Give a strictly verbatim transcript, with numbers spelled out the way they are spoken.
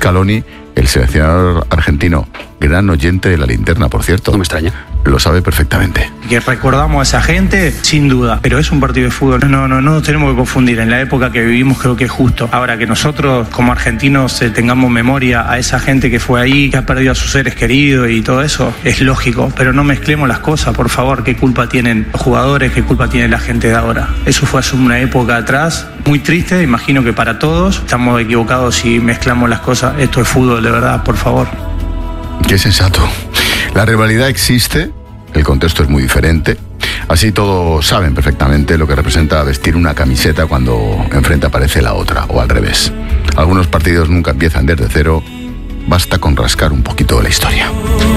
Scaloni, el seleccionador argentino, gran oyente de La Linterna, por cierto. No me extraña. Lo sabe perfectamente. Que recordamos a esa gente, sin duda, pero es un partido de fútbol. No, no, no nos tenemos que confundir. En la época que vivimos creo que es justo. Ahora que nosotros como argentinos eh, tengamos memoria a esa gente que fue ahí, que ha perdido a sus seres queridos y todo eso, es lógico. Pero no mezclemos las cosas, por favor. ¿Qué culpa tienen los jugadores? ¿Qué culpa tiene la gente de ahora? Eso fue hace una época atrás, muy triste, imagino que para todos. Estamos equivocados si mezclamos las cosas. Esto es fútbol, de verdad, por favor. Qué sensato. La rivalidad existe, el contexto es muy diferente. Así todos saben perfectamente lo que representa vestir una camiseta cuando enfrente aparece la otra, o al revés. Algunos partidos nunca empiezan desde cero, basta con rascar un poquito de la historia.